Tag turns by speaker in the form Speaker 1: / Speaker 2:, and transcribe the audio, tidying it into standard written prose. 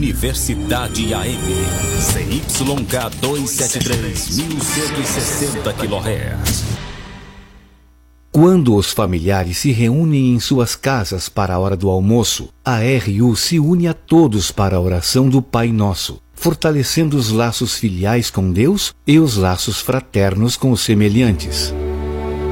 Speaker 1: Universidade AM, ZYK 273, 1160 kHz. Quando os familiares se reúnem em suas casas para a hora do almoço, a RU se une a todos para a oração do Pai Nosso, fortalecendo os laços filiais com Deus e os laços fraternos com os semelhantes.